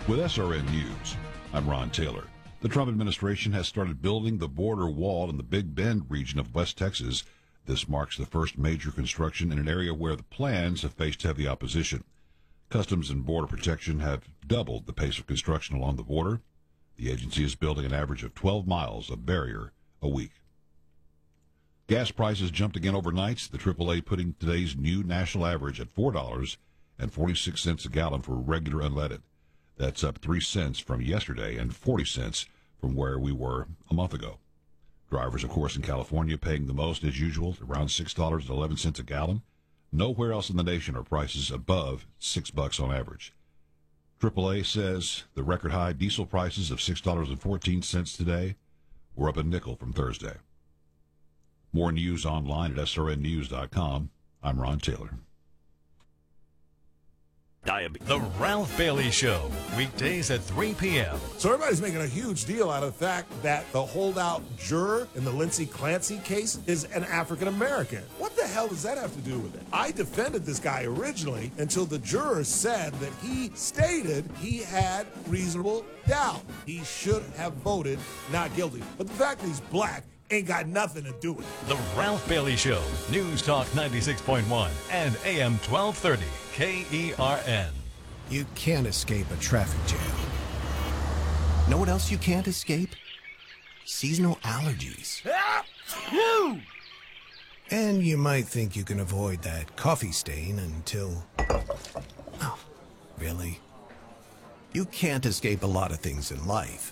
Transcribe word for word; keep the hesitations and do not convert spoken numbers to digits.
With S R N News, I'm Ron Taylor. The Trump administration has started building the border wall in the Big Bend region of West Texas. This marks the first major construction in an area where the plans have faced heavy opposition. Customs and Border Protection have doubled the pace of construction along the border. The agency is building an average of twelve miles of barrier a week. Gas prices jumped again overnight, the triple A putting today's new national average at four dollars and forty-six cents a gallon for regular unleaded. That's up three cents from yesterday and forty cents from where we were a month ago. Drivers, of course, in California paying the most as usual, around six dollars and eleven cents a gallon. Nowhere else in the nation are prices above six bucks on average. triple A says the record high diesel prices of six dollars and fourteen cents today were up a nickel from Thursday. More news online at S R N news dot com. I'm Ron Taylor. Diabetes. The Ralph Bailey Show, weekdays at three p.m. So everybody's making a huge deal out of the fact that the holdout juror in the Lindsey Clancy case is an African American. What the hell does that have to do with it? I defended this guy originally until the juror said that he stated he had reasonable doubt. He should have voted not guilty. But the fact that he's black ain't got nothing to do with it. The Ralph Bailey Show, News Talk ninety-six point one and A M twelve thirty, K E R N. You can't escape a traffic jam. Know what else you can't escape? Seasonal allergies. And you might think you can avoid that coffee stain until... Oh, really? You can't escape a lot of things in life.